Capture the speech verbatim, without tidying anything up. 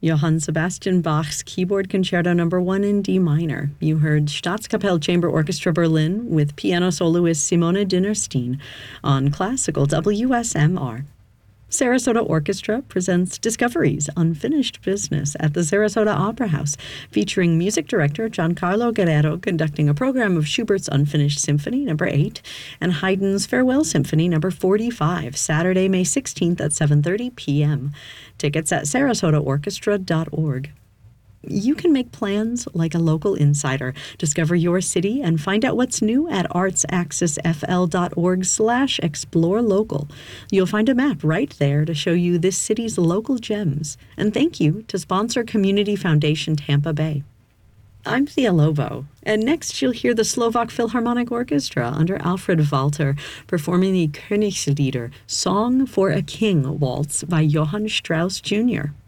Johann Sebastian Bach's Keyboard Concerto Number one in D minor. You heard Staatskapelle Chamber Orchestra Berlin with piano soloist Simone Dinnerstein on Classical W S M R. Sarasota Orchestra presents Discoveries, Unfinished Business at the Sarasota Opera House, featuring music director Giancarlo Guerrero conducting a program of Schubert's Unfinished Symphony Number eight and Haydn's Farewell Symphony Number forty-five, Saturday, May sixteenth at seven thirty p.m. Tickets at sarasota orchestra dot org. You can make plans like a local insider. Discover your city and find out what's new at artsaccessfl.org slash explore local. You'll find a map right there to show you this city's local gems. And thank you to sponsor Community Foundation Tampa Bay. I'm Thea Lobo, and next you'll hear the Slovak Philharmonic Orchestra under Alfred Walter performing the Königslieder, Song for a King waltz by Johann Strauss Junior